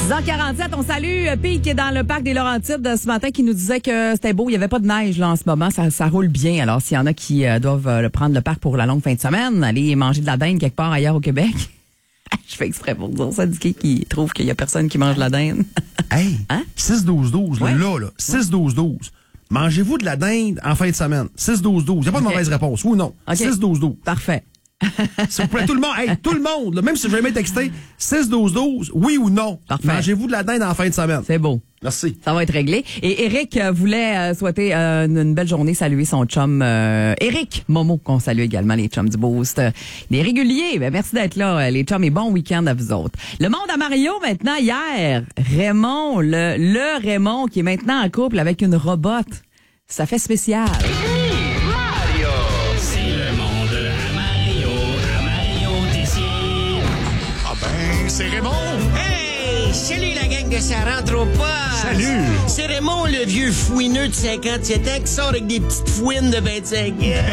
10h47, on salue Pete qui est dans le parc des Laurentides ce matin qui nous disait que c'était beau, il n'y avait pas de neige là en ce moment, ça roule bien. Alors s'il y en a qui doivent prendre le parc pour la longue fin de semaine, aller manger de la dinde quelque part ailleurs au Québec. Je fais exprès pour dire ça, qui trouve qu'il y a personne qui mange de la dinde. Hey, hein? 6-12-12, ouais. là, 6-12-12. Mangez-vous de la dinde en fin de semaine? 6-12-12. Il n'y a pas de mauvaise réponse, oui ou non? Okay. 6-12-12. Parfait. S'il vous plaît, tout le monde, là, même si je vais jamais texter, 6-12-12, oui ou non? Parfait. Mangez-vous de la dinde en fin de semaine? C'est beau. Merci. Ça va être réglé. Et Eric voulait souhaiter une belle journée, saluer son chum Eric Momo, qu'on salue également, les chums du Boost. Des réguliers, ben merci d'être là, les chums, et bon week-end à vous autres. Le monde à Mario, maintenant, hier, Raymond, le Raymond, qui est maintenant en couple avec une robot. Ça fait spécial. Mario! C'est le monde à Mario Tessier. Ah ben, c'est Raymond! Hey! Salut la gang de Ça rentre au pas! Salut! C'est Raymond, le vieux fouineux de 57 ans qui sort avec des petites fouines de 25 ans.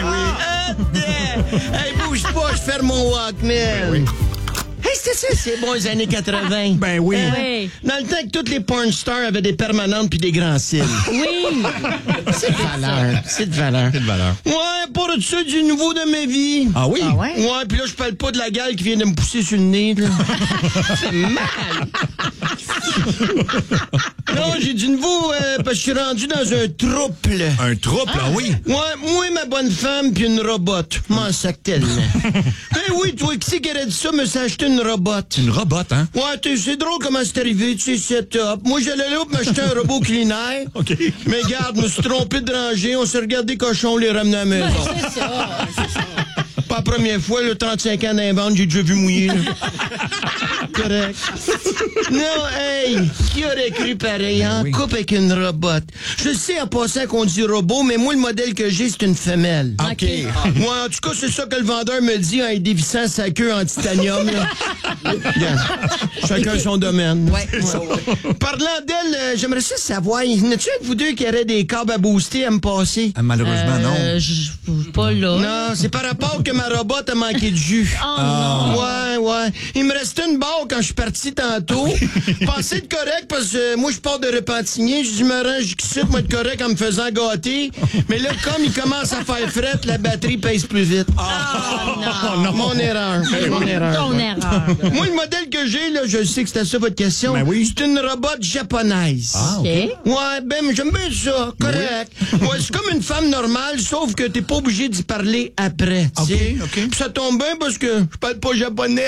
Hey, bouge pas, je ferme mon Walkman. Oui. Hey, c'était ça, c'est bon, les années 80. Ben oui. Oui. Dans le temps que toutes les porn stars avaient des permanentes puis des grands cils. Oui. C'est de valeur. C'est de valeur. Quelle valeur. Ouais, pas de ça du nouveau de ma vie. Ah oui? Ah ouais? Ouais, puis là, je parle pas de la gale qui vient de me pousser sur le nez, là. C'est mal! Non, j'ai du nouveau, parce que je suis rendu dans un trouble. Un trouble, ah oui? Ouais, moi, ma bonne femme, puis une robot. M'en sac tellement. Ben oui, toi, qui c'est qui aurait dit ça, me s'est acheté une robot? Une robot, hein? Ouais, c'est drôle comment c'est arrivé, tu sais, setup. Moi, j'allais là pour m'acheter un robot culinaire. OK. Mais garde, je me suis trompé de rangée. On s'est regardé cochon, les ramener à la maison. C'est ça. Pas la première fois, le 35 ans d'invente, j'ai déjà vu mouiller. Là. Correct. Non, hey, qui aurait cru pareil, en couple avec une robot? Je sais en passant qu'on dit robot, mais moi, le modèle que j'ai, c'est une femelle. OK. Moi, en tout cas, c'est ça que le vendeur me dit en dévissant sa queue en titanium. Là. Regarde. Chacun son domaine. Ouais. Parlant d'elle, j'aimerais ça savoir, y en a-tu un de vous deux qui aurait des câbles à booster à me passer? Ah, malheureusement, non. Pas là. Non, c'est par rapport que ma robot a manqué de jus. Oh non. Ouais. Il me restait une barre quand je suis parti tantôt. Pensez de correct parce que moi, je pars de Repentigny. Je me range ici pour être correct en me faisant gâter. Mais là, comme il commence à faire fret, la batterie pèse plus vite. Oh, non. Mon erreur. Mon erreur. Ton erreur. Moi, le modèle que j'ai, là, je sais que c'était ça votre question. Ben oui. C'est une robot japonaise. Ah, OK. Ouais, ben, j'aime bien ça. Correct. Ouais, c'est comme une femme normale, sauf que t'es pas obligé d'y parler après. Tu sais. OK. Puis ça tombe bien parce que je parle pas japonais.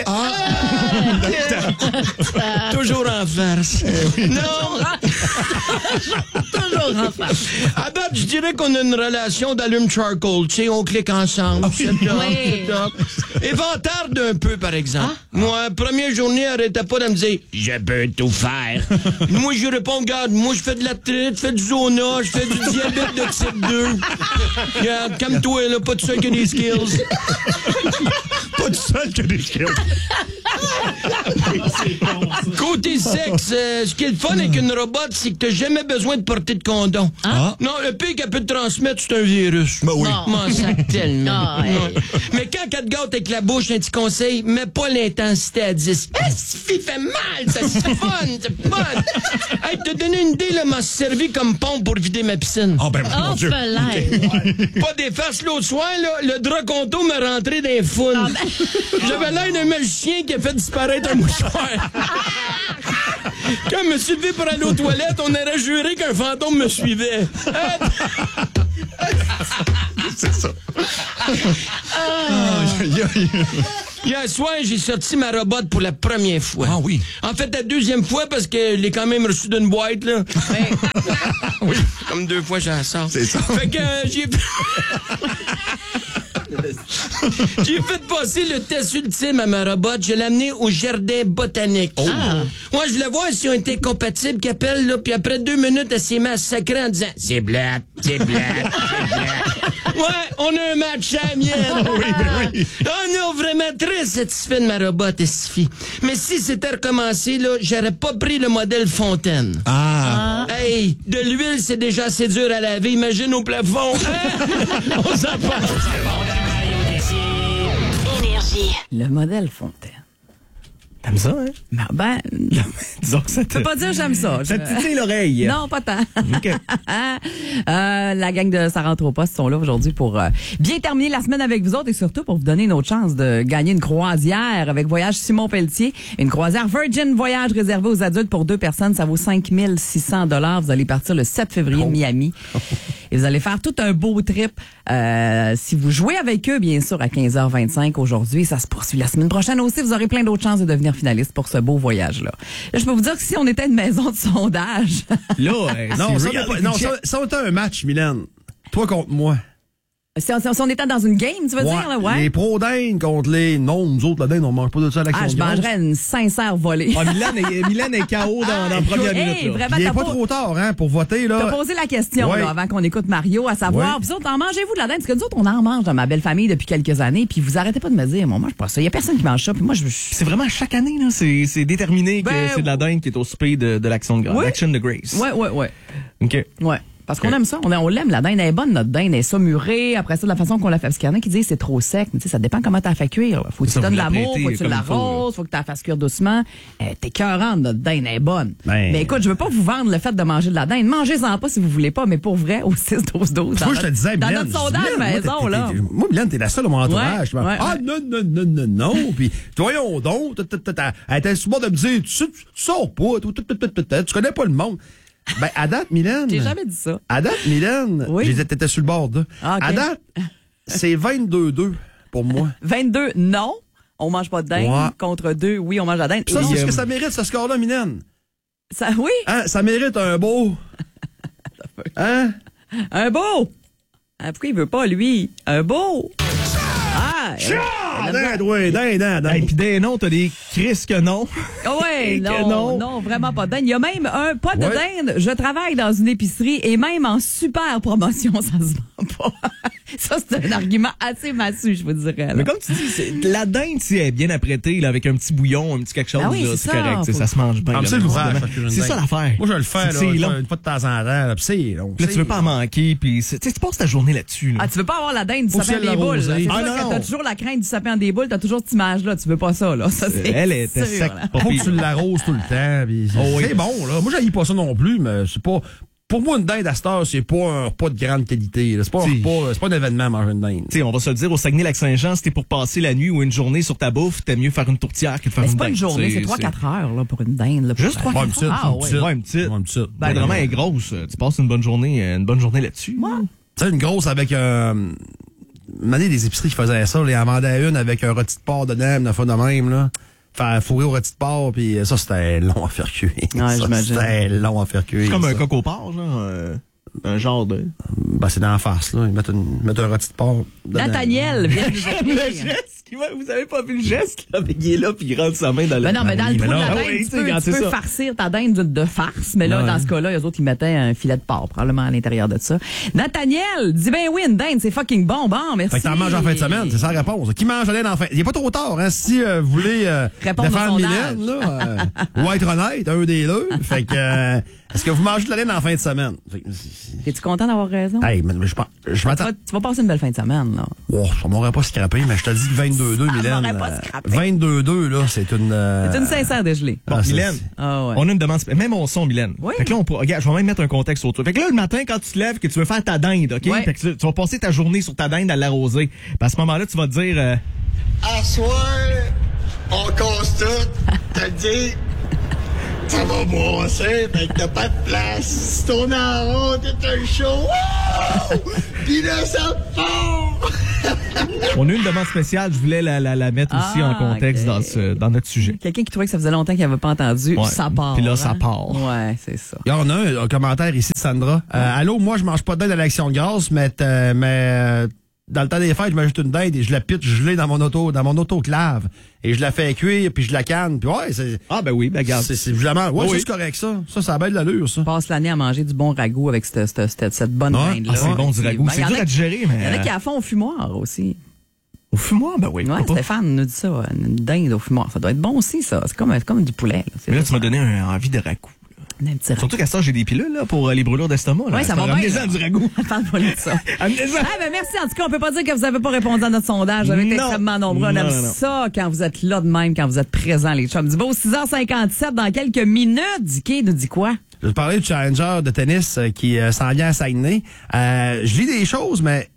Toujours en farce. Non. Toujours en face. À date, je dirais qu'on a une relation d'allume charcoal. Tu sais, on clique ensemble. C'est top, Oui. c'est top. Et vantarde un peu, par exemple. Moi, première journée, elle arrêtait pas de me dire « Je peux tout faire. » Moi, je réponds « Regarde, moi, je fais de l'arthrite, je fais du zona, je fais du diabète de type 2. Regarde, calme-toi, là, pas de ça que des skills. » Pas de seul que des skills. Côté sexe, ce qui est le fun avec une robot, c'est que t'as jamais besoin de porter de condom. Non, le pire qu'elle peut te transmettre, c'est un virus. Ben oui. M'en sac tellement. Ah, ouais. Ouais. Mais quand elle te gâte avec la bouche, un petit conseil, mets pas l'intensité à 10. Ce qui fait mal, ça, c'est fun, c'est fun. Hey, te donner une idée, là, m'a servi comme pompe pour vider ma piscine. Oh, ben, mon Dieu. Pas des farces l'autre soir, là, le drap conto m'a rentré dans les foules. J'avais l'air d'un magicien qui a fait disparaître un mouchoir. Quand je me suis levé pour aller aux toilettes, on aurait juré qu'un fantôme me suivait. C'est ça. Hier soir, j'ai sorti ma robot pour la première fois. Ah oui. En fait, la deuxième fois, parce que je l'ai quand même reçu d'une boîte, là. Oui. Comme 2 fois, j'en sors. C'est ça. Fait que j'ai fait passer le test ultime à ma robot. Je l'ai amené au jardin botanique. Oh. Moi, je voulais voir si on était compatibles, qu'elle appelle, là, puis après 2 minutes, elle s'est mise à sacrer en disant « C'est blate, c'est blate, c'est blate. » Ouais, on a un match à la mienne. Oui, ben oui. Oh non, vraiment très satisfait de ma robot, Estifi. Mais si c'était recommencé, là, j'aurais pas pris le modèle Fontaine. Ah. Hey, de l'huile, c'est déjà assez dur à laver. Imagine au plafond. Hein? On s'en passe. Le modèle Fontaine. T'aimes ça, hein? Ben, Disons que ça te... je peux pas dire j'aime ça. Ça te titille l'oreille. Non, pas tant. OK. La gang de Ça rentre au poste sont là aujourd'hui pour bien terminer la semaine avec vous autres et surtout pour vous donner une autre chance de gagner une croisière avec Voyage Simon Pelletier. Une croisière Virgin Voyage réservée aux adultes pour 2 personnes. Ça vaut 5 600 $. Vous allez partir le 7 février de Miami. Et vous allez faire tout un beau trip. Si vous jouez avec eux, bien sûr, à 15h25 aujourd'hui. Ça se poursuit la semaine prochaine aussi. Vous aurez plein d'autres chances de devenir finaliste pour ce beau voyage-là. Là, je peux vous dire que si on était une maison de sondage... Là, Non, c'est ça était un match, Mylène. Toi contre moi. Si on était dans une game, tu veux dire? Là, ouais. Les pros dindes contre les non, nous autres, la dinde, on mange pas de ça à l'action. Je mangerais une sincère volée. Ah, Milan est KO dans la première minute. Là. Vraiment, Il n'est pas trop tard, hein, pour voter, là. T'as posé la question, Ouais. là, avant qu'on écoute Mario, à savoir, Ouais. vous autres, en mangez-vous de la dinde? Parce que nous autres, on en mange dans ma belle famille depuis quelques années, puis vous arrêtez pas de me dire, moi, je mange pas ça. Il y a personne qui mange ça, puis moi, C'est vraiment chaque année, là. C'est déterminé que Ben, c'est de la dinde qui est au souper de l'Action de grâce. Oui. L'Action de Grace. Ouais. OK. Ouais. Parce qu'on aime ça, on l'aime, la dinde elle est bonne, notre dinde elle est saumurée, après ça, de la façon qu'on la fait. Parce qu'il y en a qui disent c'est trop sec, mais tu sais, ça dépend comment t'as fait cuire. Faut que tu Ça, donnes vous l'amour, l'apprêtez faut que tu comme il faut, l'arroses, faut que tu la fasses cuire doucement. T'es cœurante, notre dinde elle est bonne. Ben- Mais écoute, je veux pas vous vendre le fait de manger de la dinde. Mangez-en pas si vous voulez pas, mais pour vrai, au 6-12-12. Moi, je te disais, dans Mylène, notre sondage je dis, Mylène, maison, moi, là. Moi, Mylène, t'es la seule à mon entourage. Ouais, ouais, Non. Puis, voyons donc. Elle était sur le bord de me dire, tu sors pas. Tu connais pas le monde. Ben, à date, Mylène. J'ai jamais dit ça. À date, Mylène. Oui. T'étais sur le bord, là. Ah, ok. À date, c'est 22-2 pour moi. 22, non. On mange pas de dinde. Ouais. Contre 2, oui, on mange de la dinde. Ça, Et- c'est ce que ça mérite, ce score-là, Mylène. Ça, oui, Hein? Ça mérite un beau. Hein? un beau. Ah, pourquoi il veut pas, lui? Un beau. Dinde. Hey, pis des noms, t'as des Chris que non. Ah ouais, Et que non, vraiment pas de dinde. Il y a même un pas de Ouais. dinde. Je travaille dans une épicerie et même en super promotion, ça se vend pas. Ça, c'est un argument assez massu, je vous dirais. Là. Mais comme tu dis, la dinde, si elle est bien apprêtée, là, avec un petit bouillon, un petit quelque chose, Ah oui, là, c'est c'est ça. correct. Faut- Ça se mange bien. Ah, mais là, c'est l'ouvrage, évidemment. parce que j'ai une C'est dinde. ça l'affaire. Moi, je vais le faire, C'est là, long. une fois de temps en temps, là, pis c'est long. Là, tu veux pas en manquer, puis tu passes ta journée là-dessus. Là. Ah, tu veux pas avoir la dinde du Faut sapin que des boules. l'arroser. là. C'est Ah, sûr non, que t'as non. toujours la crainte du sapin des boules, t'as toujours cette image-là. Tu veux pas ça, là. Ça, c'est Elle était sûr, sec. là. Pas Faut pire. que tu l'arroses tout le temps. Pis c'est Oh oui. c'est bon, là. Moi, j'haïs pas ça non plus, mais c'est pas. Pour moi, une dinde à cette heure, c'est pas un repas de grande qualité. là. C'est pas un Si. repas, c'est pas un événement manger une dinde. T'sais, on va se le dire, au Saguenay-Lac-Saint-Jean, si t'es pour passer la nuit ou une journée sur ta bouffe, t'aimes mieux faire une tourtière que de faire Mais une c'est pas dinde. une journée, c'est 3-4 heures, là, pour une dinde. Là, Juste pour- 3-4 une petite, Ah, une ouais. petite. Ouais, une petite. Ouais, une petite. Ben, vraiment, elle est grosse. Tu passes une bonne journée là-dessus. Tu sais, une grosse avec un. Mané des épiceries qui faisaient ça, les en vendaient une avec un rôti de porc dedans, une fois de même, là. Faire fourrer au rôti de porc, puis ça, c'était long à faire cuire. Ouais, Ça, j'imagine. C'était long à faire cuire. C'est comme un ça. coq au porc, genre. Un genre de... Ben, c'est dans la face, là. Ils mettent un rôti de porc dedans. Nathaniel vient nous le écrire. geste! Vous avez pas vu le geste, là? Il est là, puis il rentre sa main dans le... Ben non, mais dans le oui, trou mais de non. la Ah dinde, oui, tu tu sais, peux, quand tu c'est peux ça. farcir ta dinde de farce, mais là, Ouais. dans ce cas-là, les autres, ils mettaient un filet de porc, probablement à l'intérieur de ça. Nathaniel dit, ben oui, une dinde, c'est fucking bon, merci. Fait que t'en manges en fin de semaine, c'est ça la réponse. Qui mange la dinde en fin? Il est pas trop tard, hein. Si vous voulez Répondre au défendre sondage. Mylène, là, ou être honnête, un des deux. Fait que, est-ce que vous mangez de la dinde en fin de semaine? Fait que, Es-tu content d'avoir raison? hey, mais je m'attends. Tu vas passer une belle fin de semaine, là. Oh, ça m'aurait pas scrappé, mais je te dis que 22-2, Mylène. m'aurait pas scrappé. 22-2, là, c'est une. C'est une sincère dégelée. Bon, Ah, c'est- Mylène, Ah ouais. on a une demande spéciale. Même mon son, Mylène. Oui. Fait que là, regarde, je vais même mettre un contexte autour. Fait que là, le matin, quand tu te lèves, que tu veux faire ta dinde, OK? Ouais. Fait que tu vas passer ta journée sur ta dinde à l'arroser. Puis à ce moment-là, tu vas te dire... À soir, on casse tout. T'as dit, ça va brosser, fait que t'as pas de place. Si ton en rond, t'es un show. Wow! Pis là, ça part! On a une demande spéciale, je voulais la mettre aussi Ah, en contexte ok. dans notre sujet. Quelqu'un qui trouvait que ça faisait longtemps qu'il n'avait pas entendu, Ouais. ça part. Puis là, ça hein? part. Ouais, c'est ça. Il y en a un commentaire ici de Sandra. Allô, moi, je mange pas de dinde à l'Action de grâce, mais dans le temps des fêtes, je m'ajoute une dinde et je la pitch gelée dans mon autoclave. Et je la fais cuire, puis je la canne. Puis ouais, c'est... Ah, ben oui, ben regarde. C'est vraiment... Ouais, Oui. c'est correct, ça. Ça a bien de l'allure, ça. Passe l'année à manger du bon ragoût avec cette bonne Ouais. dinde-là. Ah, c'est bon du ragoût. Ben, C'est y en dur a à digérer, mais... Il y en a qui à fond au fumoir aussi. Au fumoir, ben oui. Ouais, pourquoi pas. Stéphane nous dit ça, une dinde au fumoir. Ça doit être bon aussi, ça. C'est comme du poulet. Là. C'est Mais là, ça. tu m'as donné envie de ragoût. Un petit ragoût. Surtout qu'à ça, j'ai des pilules là, pour les brûlures d'estomac. Oui, ça va bien. Amenez-en du ragoût. Parle-moi de ça. Amenez-en. Ah, ben merci. En tout cas, on peut pas dire que vous avez pas répondu à notre sondage. Vous avez été Non. extrêmement nombreux. On aime Non. ça quand vous êtes là de même, quand vous êtes présents, les chums du beau. 6h57 dans quelques minutes. Dicky nous dit quoi? Je vais te parler du challenger de tennis qui s'en vient à Saguenay. Je lis des choses, mais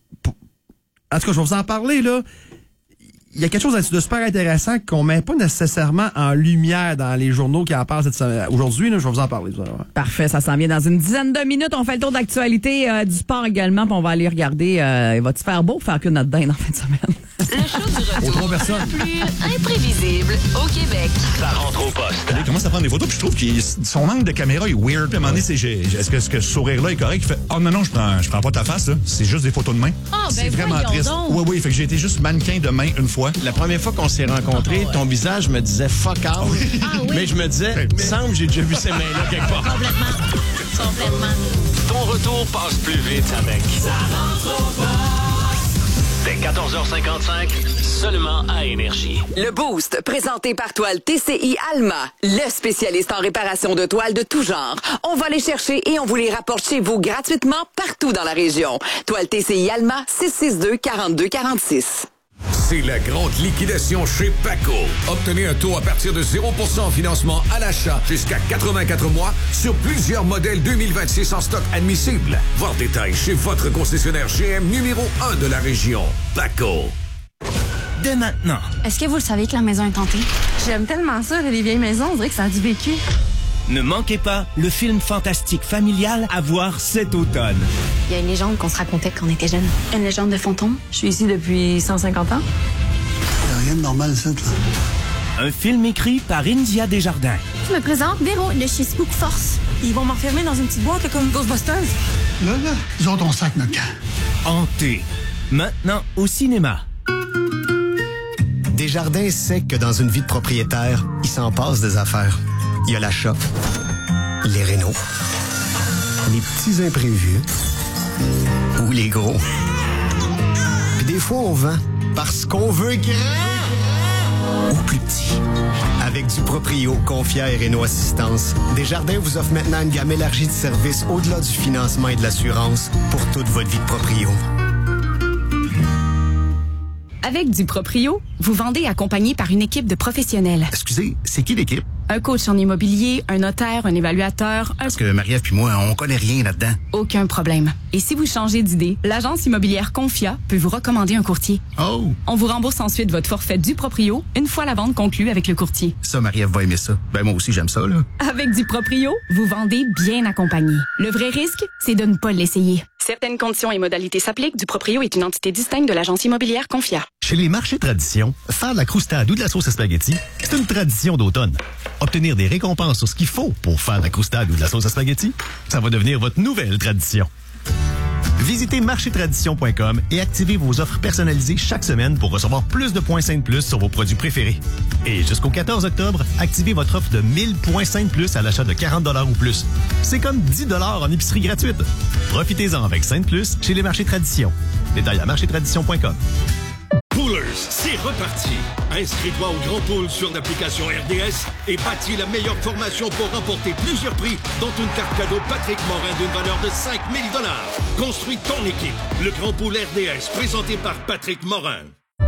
en tout cas, je vais vous en parler, là. Il y a quelque chose de super intéressant qu'on met pas nécessairement en lumière dans les journaux qui en parlent aujourd'hui. Là, je vais vous en parler. Vous allez voir. Parfait, ça s'en vient dans une dizaine de minutes. On fait le tour d'actualité du sport également, puis on va aller regarder. Va-tu faire beau faire que notre dinde en fin de semaine? Le show du retour le plus imprévisible au Québec. Ça rentre au poste. Il commence à prendre des photos, puis je trouve que son angle de caméra est weird. Puis à un moment donné, est-ce que ce sourire-là est correct? Il fait, oh non, je prends pas ta face, là. C'est juste des photos de main. Ah, ben c'est vraiment voyons triste. donc. Oui, fait que j'ai été juste mannequin de main une fois. La première fois qu'on s'est rencontrés, ton visage me disait fuck out. Ah oui. Mais je me disais, il me semble que j'ai déjà vu ces mains-là quelque part. Complètement. Ton retour passe plus vite avec Ça rentre au poste. Dès 14h55, seulement à Énergie. Le Boost, présenté par Toile TCI Alma, le spécialiste en réparation de toiles de tout genre. On va les chercher et on vous les rapporte chez vous gratuitement partout dans la région. Toile TCI Alma, 662-4246. C'est la grande liquidation chez Paco. Obtenez un taux à partir de 0% en financement à l'achat jusqu'à 84 mois sur plusieurs modèles 2026 en stock admissible. Voir détails chez votre concessionnaire GM numéro 1 de la région. Paco. Dès maintenant. Est-ce que vous le savez que la maison est hantée? J'aime tellement ça, les vieilles maisons, on dirait que ça a du vécu. Ne manquez pas le film fantastique familial à voir cet automne. Il y a une légende qu'on se racontait quand on était jeunes. Une légende de fantôme. Je suis ici depuis 150 ans. Il n'y a rien de normal, ça, là. Un film écrit par India Desjardins. Je me présente, Véro, de chez Spook Force. Ils vont m'enfermer dans une petite boîte là, comme Ghostbusters. Là, nous autres, on sac notre camp. Hanté. Maintenant au cinéma. Desjardins sait que dans une vie de propriétaire, il s'en passe des affaires. Il y a l'achat, les rénaux, les petits imprévus ou les gros. Puis des fois, on vend parce qu'on veut grand ou plus petit. Avec du Proprio, Confia et Réno Assistance, Desjardins vous offre maintenant une gamme élargie de services au-delà du financement et de l'assurance pour toute votre vie de proprio. Avec du Proprio, vous vendez accompagné par une équipe de professionnels. Excusez, c'est qui l'équipe? Un coach en immobilier, un notaire, un évaluateur, Parce que Marie-Ève puis moi, on connaît rien là-dedans. Aucun problème. Et si vous changez d'idée, l'agence immobilière Confia peut vous recommander un courtier. Oh! On vous rembourse ensuite votre forfait du Proprio une fois la vente conclue avec le courtier. Ça, Marie-Ève va aimer ça. Ben moi aussi, j'aime ça, là. Avec du Proprio, vous vendez bien accompagné. Le vrai risque, c'est de ne pas l'essayer. Certaines conditions et modalités s'appliquent. Du Proprio est une entité distincte de l'agence immobilière Confia. Chez les marchés tradition, faire de la croustade ou de la sauce à spaghetti, c'est une tradition d'automne. Obtenir des récompenses sur ce qu'il faut pour faire de la croustade ou de la sauce à spaghetti, ça va devenir votre nouvelle tradition. Visitez marchétradition.com et activez vos offres personnalisées chaque semaine pour recevoir plus de points Sainte Plus sur vos produits préférés. Et jusqu'au 14 octobre, activez votre offre de 1000 points Sainte Plus à l'achat de 40 $ ou plus. C'est comme 10 $ en épicerie gratuite. Profitez-en avec Sainte Plus chez les marchés tradition. Détails à marchétradition.com. Poolers, c'est reparti. Inscris-toi au Grand Pool sur l'application RDS et bâtis la meilleure formation pour remporter plusieurs prix, dont une carte cadeau Patrick Morin d'une valeur de 5 000 $. Construis ton équipe. Le Grand Pool RDS, présenté par Patrick Morin.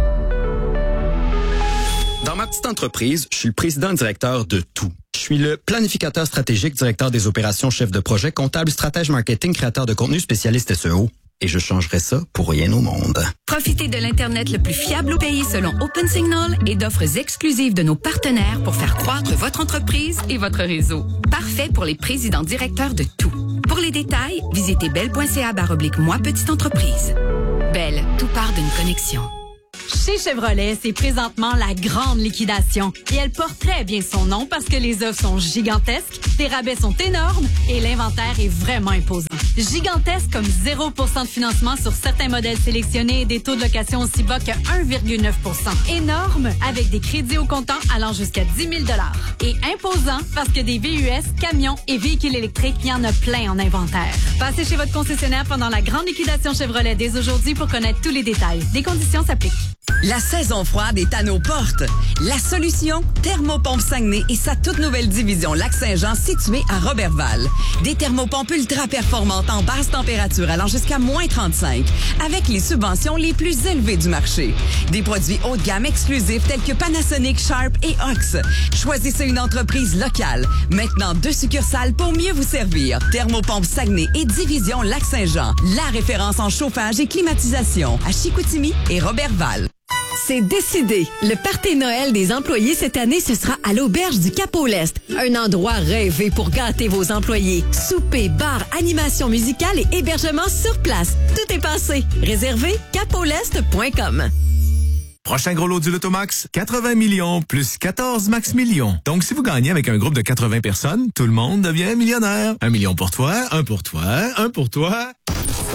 Dans ma petite entreprise, je suis le président-directeur de tout. Je suis le planificateur stratégique, directeur des opérations, chef de projet, comptable, stratège marketing, créateur de contenu, spécialiste SEO. Et je changerais ça pour rien au monde. Profitez de l'Internet le plus fiable au pays selon OpenSignal et d'offres exclusives de nos partenaires pour faire croître votre entreprise et votre réseau. Parfait pour les présidents directeurs de tout. Pour les détails, visitez belle.ca/moi petite entreprise. Belle, tout part d'une connexion. Chez Chevrolet, c'est présentement la grande liquidation. Et elle porte très bien son nom parce que les offres sont gigantesques, les rabais sont énormes et l'inventaire est vraiment imposant. Gigantesque comme 0% de financement sur certains modèles sélectionnés et des taux de location aussi bas que 1,9%. Énorme avec des crédits au comptant allant jusqu'à 10 000 $. Et imposant parce que des VUS, camions et véhicules électriques, il y en a plein en inventaire. Passez chez votre concessionnaire pendant la grande liquidation Chevrolet dès aujourd'hui pour connaître tous les détails. Des conditions s'appliquent. La saison froide est à nos portes. La solution? Thermopompe Saguenay et sa toute nouvelle division Lac-Saint-Jean située à Robertval. Des thermopompes ultra performantes en basse température allant jusqu'à moins 35 avec les subventions les plus élevées du marché. Des produits haut de gamme exclusifs tels que Panasonic, Sharp et Ox. Choisissez une entreprise locale. Maintenant 2 succursales pour mieux vous servir. Thermopompe Saguenay et division Lac-Saint-Jean. La référence en chauffage et climatisation à Chicoutimi et Robertval. C'est décidé. Le party Noël des employés cette année, ce sera à l'Auberge du Cap-au-Lest. Un endroit rêvé pour gâter vos employés. Souper, bar, animation musicale et hébergement sur place. Tout est passé. Réservé capaulest.com. Prochain gros lot du Lotomax, 80 millions plus 14 max millions. Donc, si vous gagnez avec un groupe de 80 personnes, tout le monde devient millionnaire. 1 million pour toi, un pour toi, un pour toi.